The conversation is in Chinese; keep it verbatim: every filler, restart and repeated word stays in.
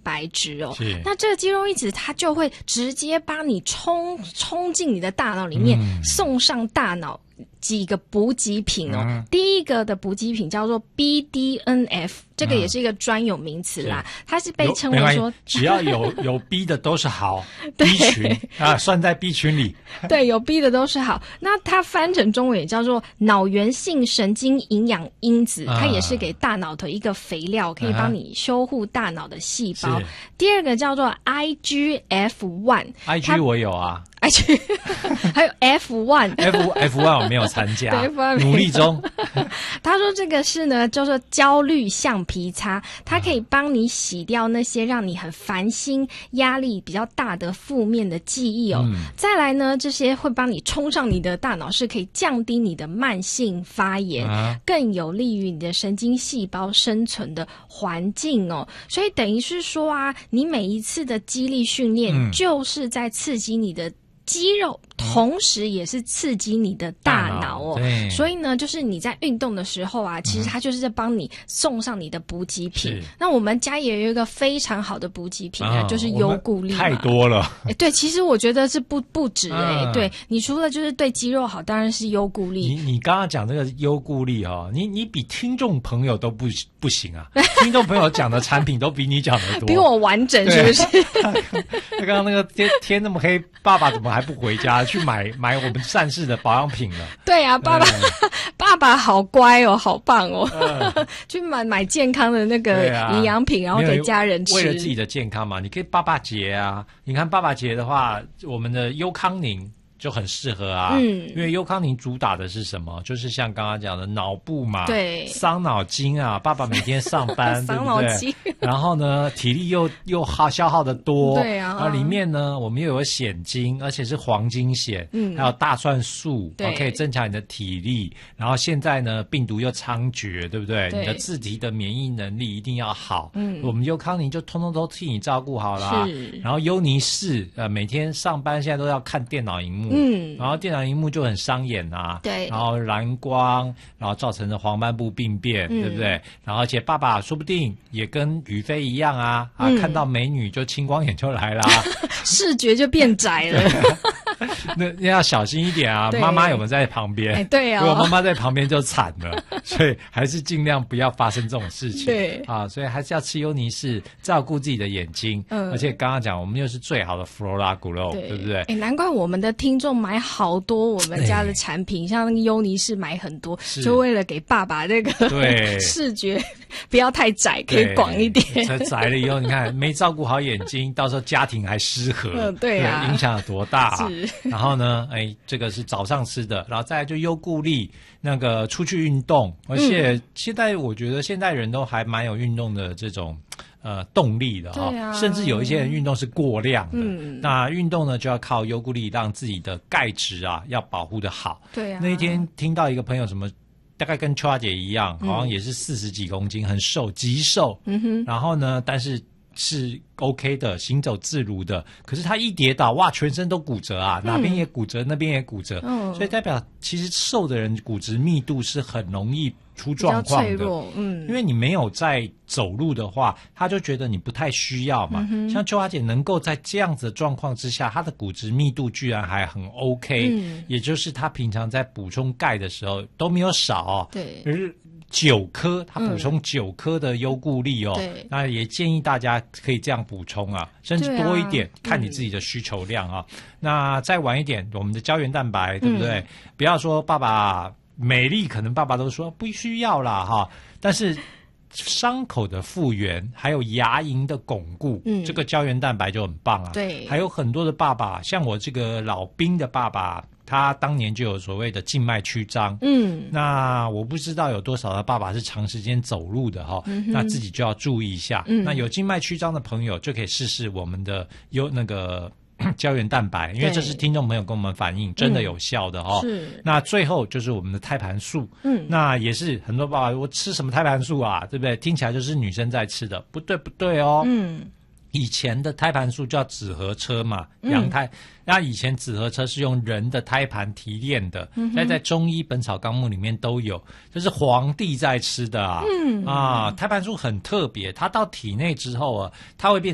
白质哦。那这个肌肉因子它就会直接帮你冲冲进你的大脑里面，嗯、送上大脑几个补给品哦。嗯、第一个的补给品叫做 B D N F。这个也是一个专有名词啦，嗯、它是被称为说只要有有 B 的都是好，B 群啊，算在 B 群里。 对，有 B 的都是好。那它翻成中文也叫做脑源性神经营养因子，啊、它也是给大脑的一个肥料，可以帮你修护大脑的细胞。啊、第二个叫做 I G F 一 ，I G 我有啊。 I G 还有 F 一 F F 一我没有参加，努力中。 他说这个是呢，叫做焦虑橡皮擦，它可以帮你洗掉那些让你很烦心、压力比较大的负面的记忆哦。嗯、再来呢，这些会帮你冲上你的大脑，是可以降低你的慢性发炎，啊、更有利于你的神经细胞生存的环境哦。所以等于是说啊，你每一次的肌力训练，嗯、就是在刺激你的肌肉，同时也是刺激你的大脑哦。所以呢，就是你在运动的时候啊，其实它就是在帮你送上你的补给品。嗯、那我们家也有一个非常好的补给品啊，就是优固力。 太多了。 欸、对，其实我觉得是不不止哎、欸。嗯、对，你除了就是对肌肉好，当然是优固力。 你你刚刚讲这个优固力哦，你你比听众朋友都不不行啊！听众朋友讲的产品都比你讲的多， 比我完整是不是？ 他刚刚那个天天那么黑，爸爸怎么还不回家去买买我们善事的保养品了？ 对啊，爸爸、嗯、爸爸好乖哦，好棒哦，嗯、去买买健康的那个营养品，啊、然后给家人吃。 为了自己的健康嘛，你可以爸爸节啊。你看爸爸节的话，我们的优康宁就很适合啊，嗯，因为优康宁主打的是什么？就是像刚刚讲的脑部嘛， 对， 伤脑筋啊。爸爸每天上班， 伤脑筋， 然后呢，体力又又耗消耗的多， 对啊。 然后里面呢，我们又有硒金，而且是黄金硒，嗯，还有大蒜素，对，可以增强你的体力。然后现在呢，病毒又猖獗，对不对？对，你的自体的免疫能力一定要好，嗯，我们优康宁就通通都替你照顾好了。是，然后优尼氏，呃，每天上班现在都要看电脑荧幕。嗯，然后电脑荧幕就很伤眼啊， 对， 然后蓝光，然后造成的黄斑部病变，嗯、对不对？然后而且爸爸说不定也跟宇飞一样啊，啊，嗯、看到美女就青光眼就来啦， 视觉就变窄了。 那你要小心一点啊！妈妈有没有在旁边？ 哎，对啊、哦， 如果妈妈在旁边就惨了，所以还是尽量不要发生这种事情。 对啊，所以还是要吃优尼氏，照顾自己的眼睛。嗯，而且刚刚讲，我们又是最好的 Flora Grow， 对, 对不对？ 哎，难怪我们的听众买好多我们家的产品，像那个优尼氏买很多，就为了给爸爸那个对视觉不要太窄，可以广一点。 太窄了以后，你看没照顾好眼睛，到时候家庭还失和， 嗯，对啊， 影响有多大啊？ 是。 然后呢，哎，这个是早上吃的，然后再来就优固力，那个出去运动，而且现在我觉得现代人都还蛮有运动的这种呃动力的哈、啊，甚至有一些人运动是过量的。嗯，那运动呢就要靠优固力，让自己的钙质啊要保护得好。 对啊， 那一天听到一个朋友什么。大概跟秋华姐一样，好像也是四十几公斤，很瘦，极瘦。嗯哼。然后呢，但是是 OK 的，行走自如的。可是他一跌倒，哇，全身都骨折啊，哪边也骨折，那边也骨折。嗯。所以代表其实瘦的人骨质密度是很容易出状况的。 比较脆弱，嗯。 因为你没有在走路的话，他就觉得你不太需要嘛。嗯、像秋华姐能够在这样子的状况之下，她的骨质密度居然还很 OK，嗯、也就是她平常在补充钙的时候都没有少哦。 对。 九颗，他补充九颗的优固力哦、嗯，那也建议大家可以这样补充啊，甚至多一点，啊、看你自己的需求量啊。嗯、那再晚一点，我们的胶原蛋白，对不对？嗯、不要说爸爸美丽，可能爸爸都说不需要啦哈，但是伤口的复原，还有牙龈的巩固，嗯，这个胶原蛋白就很棒啊。 对， 还有很多的爸爸，像我这个老兵的爸爸。他当年就有所谓的静脉曲张，嗯，那我不知道有多少的爸爸是长时间走路的哈、嗯，那自己就要注意一下。嗯、那有静脉曲张的朋友就可以试试我们的有那个胶原蛋白，因为这是听众朋友跟我们反映真的有效的哈、嗯。是。那最后就是我们的胎盘素，嗯，那也是很多爸爸我吃什么胎盘素啊，对不对？听起来就是女生在吃的，不对不对哦，嗯。以前的胎盘素叫紫河车嘛，羊胎。那、嗯、以前紫河车是用人的胎盘提炼的，现在、嗯、在中医《本草纲目》里面都有，这是皇帝在吃的啊。嗯啊，胎盘素很特别，它到体内之后啊，它会变